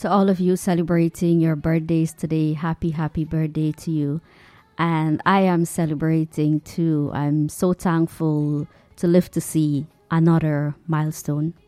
to all of you celebrating your birthdays today. Happy, happy birthday to you. And I am celebrating too. I'm so thankful to live to see another milestone.